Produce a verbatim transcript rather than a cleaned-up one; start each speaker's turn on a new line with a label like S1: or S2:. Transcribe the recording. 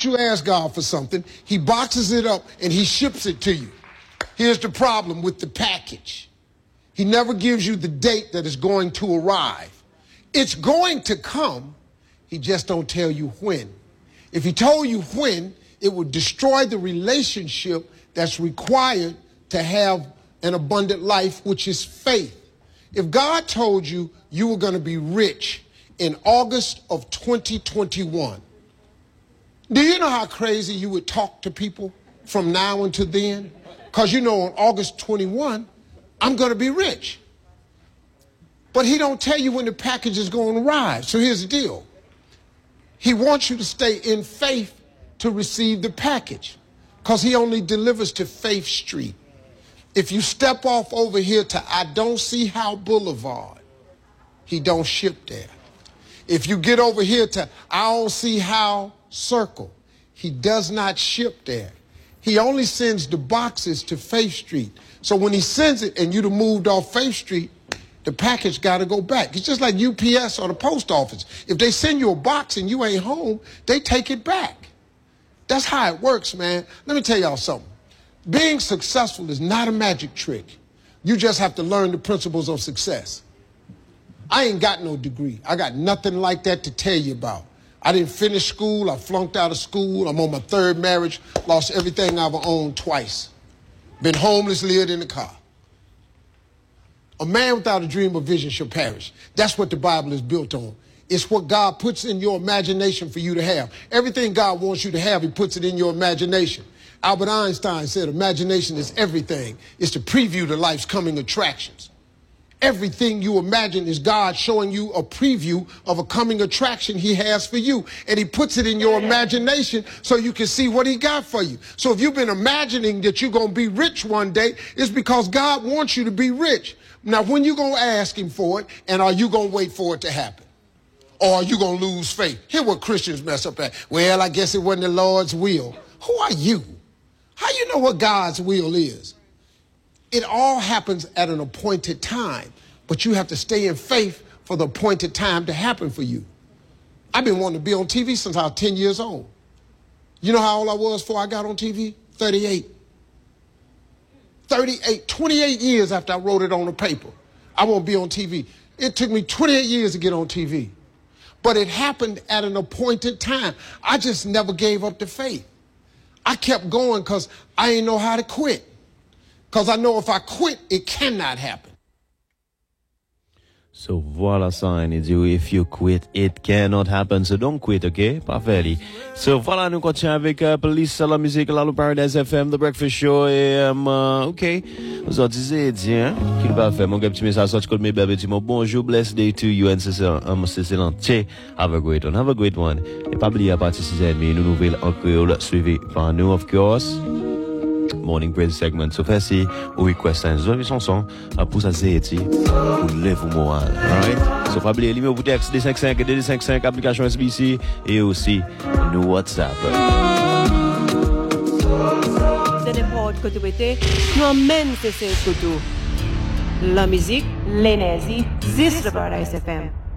S1: you ask God for something, he boxes it up and he ships it to you. Here's the problem with the package. He never gives you the date that it's going to arrive. It's going to come, he just don't tell you when. If he told you when, it would destroy the relationship that's required to have an abundant life, which is faith. If God told you you were going to be rich in August of twenty twenty-one, do you know how crazy you would talk to people from now until then? Because you know on August twenty-first, I'm going to be rich. But he don't tell you when the package is going to arrive. So here's the deal. He wants you to stay in faith to receive the package because he only delivers to Faith Street. If you step off over here to I Don't See How Boulevard, he don't ship there. If you get over here to I Don't See How Circle, he does not ship there. He only sends the boxes to Faith Street. So when he sends it and you'd have moved off Faith Street, the package got to go back. It's just like U P S or the post office. If they send you a box and you ain't home, they take it back. That's how it works, man. Let me tell y'all something. Being successful is not a magic trick. You just have to learn the principles of success. I ain't got no degree. I got nothing like that to tell you about. I didn't finish school. I flunked out of school. I'm on my third marriage. Lost everything I've owned twice. Been homeless, lived in the car. A man without a dream or vision shall perish. That's what the Bible is built on. It's what God puts in your imagination for you to have. Everything God wants you to have, he puts it in your imagination. Albert Einstein said imagination is everything. It's to preview to life's coming attractions. Everything you imagine is God showing you a preview of a coming attraction he has for you. And he puts it in your imagination so you can see what he got for you. So if you've been imagining that you're going to be rich one day, it's because God wants you to be rich. Now, when you going to ask him for it, and are you going to wait for it to happen? Or are you going to lose faith? Here's what Christians mess up at. Well, I guess it wasn't the Lord's will. Who are you? How you know what God's will is? It all happens at an appointed time, but you have to stay in faith for the appointed time to happen for you. I've been wanting to be on T V since I was ten years old. You know how old I was before I got on T V? thirty-eight. thirty-eight, twenty-eight years after I wrote it on the paper. I won't be on T V. It took me twenty-eight years to get on T V. But it happened at an appointed time. I just never gave up the faith. I kept going because I didn't know how to quit. Because I know if I quit, it cannot happen.
S2: So voilà ça, il dit, if you quit, it cannot happen. So don't quit, okay? Parfait. So voilà, nous continuons avec uh, Police, la musique, la Paradise F M, The Breakfast Show, et, um, uh, ok. Vous en disiez, tiens, qu'il va faire, mon gars, petit message, sorti comme mes bébés, dis moi, bonjour, blessed day to you, and c'est um, c'est entier. Have a great one, have a great one. Et pas oublier à partir de six heures trente, nous nouvelles en créole, suivi par nous, of course. Morning Praise segment. So merci au request un joli chanson pour ça c'est pour lever le moral. Alright? So pas oublier numéro pour texte deux cinq cinq deux cinq cinq application S B C et aussi nous WhatsApp.
S3: De n'importe côté où était, nous emmène ces côtés. La musique, l'énergie, c'est le Paradise F M.